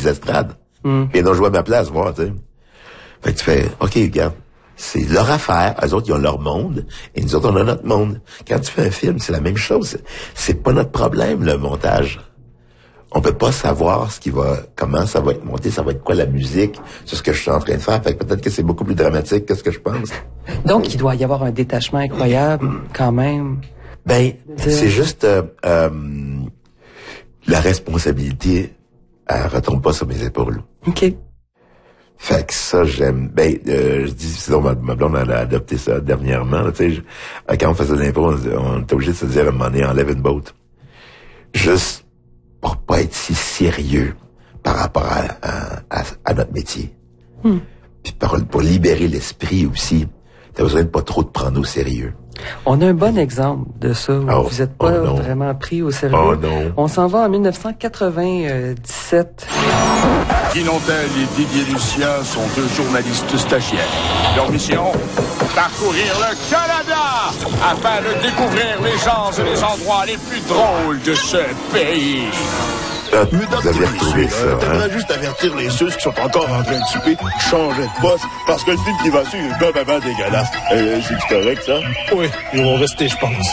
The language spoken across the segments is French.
les estrades. Puis ils ont joué à ma place, voir, tu sais. Fait que tu fais, OK, regarde, c'est leur affaire. Eux autres, ils ont leur monde. Et nous autres, on a notre monde. Quand tu fais un film, c'est la même chose. C'est pas notre problème, le montage. On peut pas savoir comment ça va être monté, ça va être quoi la musique, sur ce que je suis en train de faire. Fait que peut-être que c'est beaucoup plus dramatique que ce que je pense. Donc, il doit y avoir un détachement incroyable, quand même. Ben, c'est juste la responsabilité, elle retombe pas sur mes épaules. OK. Fait que ça, j'aime. Ben, je dis, sinon ma blonde, elle a adopté ça dernièrement. Tu sais, quand on faisait de l'impro, on était obligé de se dire à un moment donné, enlève une boat. Juste pour pas être si sérieux par rapport à notre métier. Puis pour libérer l'esprit aussi, t'as besoin de pas trop te prendre au sérieux. On a un bon exemple de ça, où vous êtes pas vraiment pris au sérieux. Oh non. On s'en va en 1997. Guy Nantel et Didier Lucien sont deux journalistes stagiaires. Leur mission, parcourir le Canada afin de découvrir les gens et les endroits les plus drôles de ce pays. Vous avez retrouvé ça, T'aimerais juste avertir les Suisses qui sont encore en train de souper, changer de poste, parce que le film qui va suivre est complètement dégueulasse. C'est correct, ça? Oui, ils vont rester, je pense.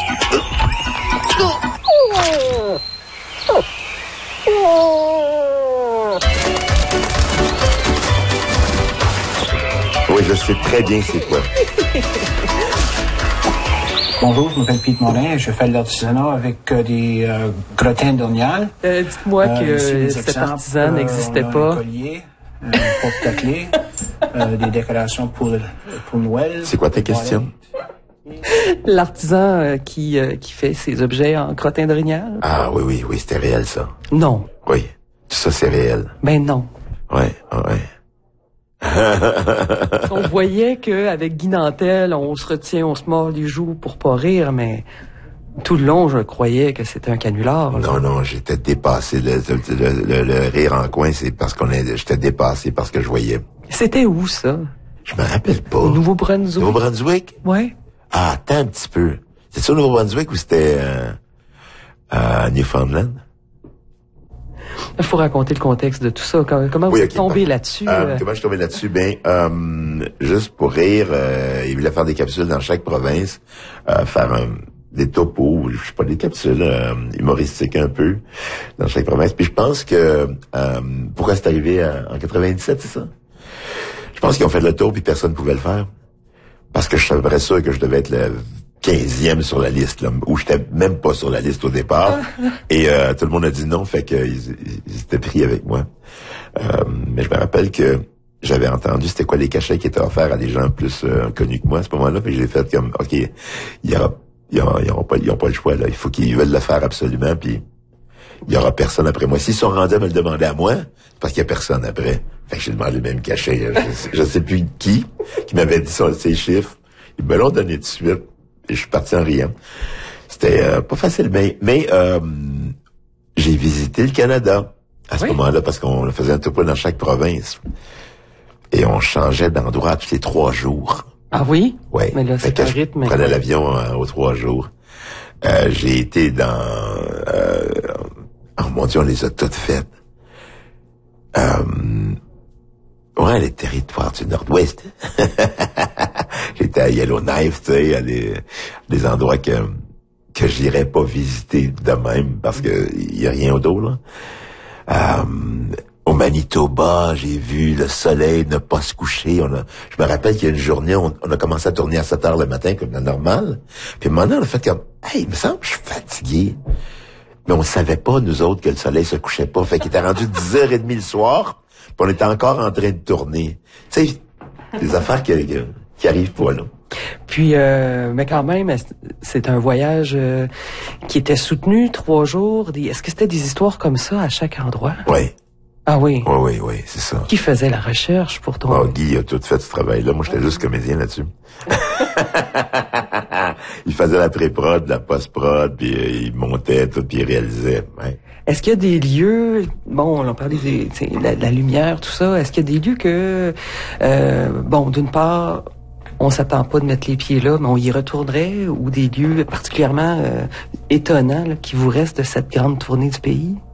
Oui, je sais très bien c'est quoi. Bonjour, je m'appelle Pete Morin et je fais de l'artisanat avec des grottins d'Ornial. Dites-moi que cet artisan n'existait pas. Un collier, un porte-clés, des décorations pour Noël. C'est quoi ta question? L'artisan qui fait ses objets en crottin d'orignal? Ah oui, c'était réel, ça. Non. Oui, tout ça, c'est réel. Ben non. Ouais. On voyait qu'avec Guy Nantel, on se retient, on se mord les joues pour pas rire, mais tout le long, je croyais que c'était un canular. Non, j'étais dépassé. Le rire en coin, c'est parce j'étais dépassé parce que je voyais. C'était où, ça? Je me rappelle pas. Au Nouveau-Brunswick? Nouveau-Brunswick? Ouais. Ah, attends un petit peu. C'est-tu au Nouveau-Brunswick ou c'était à Newfoundland? Il faut raconter le contexte de tout ça. Comment vous êtes tombé là-dessus? Comment je suis tombé là-dessus? Ben, juste pour rire, il voulait faire des capsules dans chaque province, faire des topos, je sais pas, des capsules humoristiques un peu dans chaque province. Puis je pense que pourquoi c'est arrivé en 97, c'est ça? Je pense qu'ils ont fait le tour puis personne ne pouvait le faire. Parce que je savais sûr que je devais être le 15e sur la liste, là, où j'étais même pas sur la liste au départ. Et tout le monde a dit non, fait qu'ils étaient pris avec moi. Mais je me rappelle que j'avais entendu c'était quoi les cachets qui étaient offerts à des gens plus connus que moi à ce moment-là. Puis j'ai fait comme, OK, ils ont pas le choix, là. Il faut qu'ils veulent le faire absolument, puis il y aura personne après moi. S'ils sont rendus à me le demander à moi, c'est parce qu'il y a personne après. Fait que j'ai demandé le même cachet. Je sais plus qui m'avait dit ces chiffres. Ils me l'ont donné tout de suite. Et je suis parti en riant. C'était pas facile, mais j'ai visité le Canada à ce moment-là parce qu'on faisait un topo dans chaque province. Et on changeait d'endroit tous les 3 jours. Ah oui? Oui. Mais là, c'est un rythme. Je prenais l'avion aux 3 jours. J'ai été dans... oh mon Dieu, on les a toutes faites. Ouais, les territoires du Nord-Ouest. J'étais à Yellowknife, tu sais, à des endroits que j'irais pas visiter de même parce que y a rien d'autre, là. Au Manitoba, j'ai vu le soleil ne pas se coucher. Je me rappelle qu'il y a une journée, on a commencé à tourner à 7 heures le matin comme la normale. Puis à un moment donné, on a fait comme, hey, il me semble que je suis fatigué. Mais on savait pas, nous autres, que le soleil se couchait pas. Fait qu'il était rendu 10h30 le soir, puis on était encore en train de tourner. Tu sais, des affaires qui arrivent pas, là. Puis, mais quand même, c'est un voyage qui était soutenu 3 jours. Est-ce que c'était des histoires comme ça à chaque endroit? Oui. Ah oui? Oui, c'est ça. Qui faisait la recherche pour toi? Guy a tout fait ce travail-là. Moi, j'étais juste comédien là-dessus. Il faisait la pré-prod, la post-prod, puis il montait tout, puis il réalisait. Ouais. Est-ce qu'il y a des lieux, bon, on parlait la lumière, tout ça, est-ce qu'il y a des lieux que, d'une part, on s'attend pas de mettre les pieds là, mais on y retournerait, ou des lieux particulièrement étonnants là, qui vous restent de cette grande tournée du pays?